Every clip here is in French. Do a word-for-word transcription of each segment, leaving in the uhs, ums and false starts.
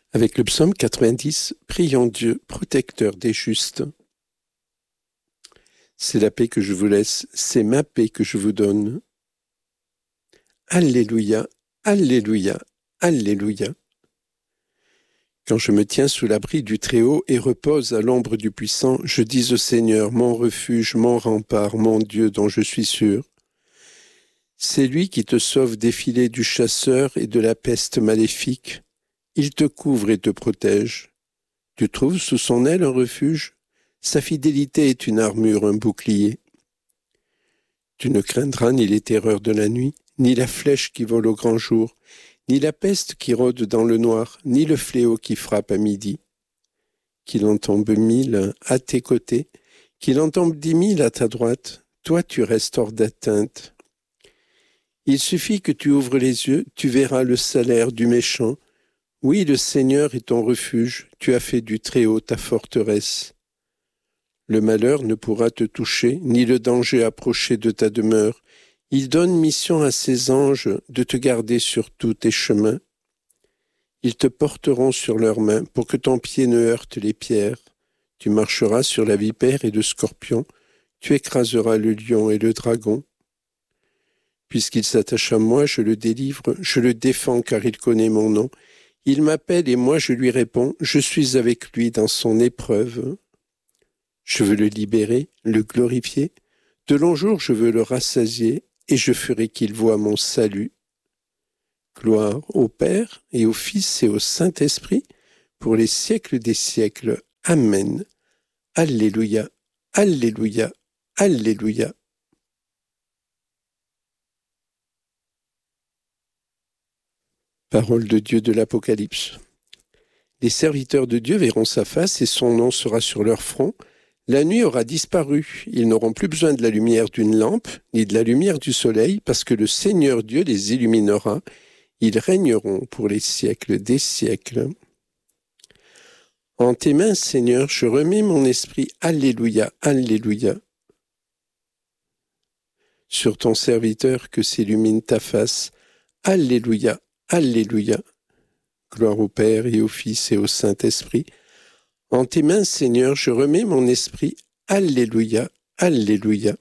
Avec le psaume quatre-vingt-dix, prions Dieu, protecteur des justes. C'est la paix que je vous laisse, c'est ma paix que je vous donne. Alléluia, Alléluia, Alléluia. Quand je me tiens sous l'abri du Très-Haut et repose à l'ombre du Puissant, je dis au Seigneur, mon refuge, mon rempart, mon Dieu dont je suis sûr. C'est lui qui te sauve des filets du chasseur et de la peste maléfique. Il te couvre et te protège. Tu trouves sous son aile un refuge? Sa fidélité est une armure, un bouclier. Tu ne craindras ni les terreurs de la nuit, ni la flèche qui vole au grand jour, ni la peste qui rôde dans le noir, ni le fléau qui frappe à midi. Qu'il en tombe mille à tes côtés, qu'il en tombe dix mille à ta droite, toi tu restes hors d'atteinte. Il suffit que tu ouvres les yeux, tu verras le salaire du méchant. Oui, le Seigneur est ton refuge, tu as fait du Très-Haut ta forteresse. Le malheur ne pourra te toucher, ni le danger approcher de ta demeure. Il donne mission à ses anges de te garder sur tous tes chemins. Ils te porteront sur leurs mains pour que ton pied ne heurte les pierres. Tu marcheras sur la vipère et le scorpion, tu écraseras le lion et le dragon. Puisqu'il s'attache à moi, je le délivre, je le défends car il connaît mon nom. Il m'appelle et moi je lui réponds, je suis avec lui dans son épreuve. Je veux le libérer, le glorifier. De longs jours je veux le rassasier et je ferai qu'il voie mon salut. Gloire au Père et au Fils et au Saint-Esprit, pour les siècles des siècles. Amen. Alléluia, Alléluia, Alléluia. Parole de Dieu de l'Apocalypse. Les serviteurs de Dieu verront sa face et son nom sera sur leur front. La nuit aura disparu. Ils n'auront plus besoin de la lumière d'une lampe, ni de la lumière du soleil, parce que le Seigneur Dieu les illuminera. Ils régneront pour les siècles des siècles. En tes mains, Seigneur, je remets mon esprit. Alléluia, Alléluia. Sur ton serviteur que s'illumine ta face. Alléluia, Alléluia. Gloire au Père et au Fils et au Saint-Esprit. En tes mains, Seigneur, je remets mon esprit. Alléluia, Alléluia.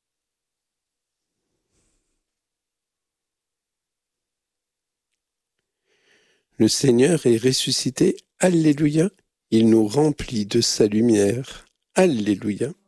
Le Seigneur est ressuscité. Alléluia. Il nous remplit de sa lumière. Alléluia.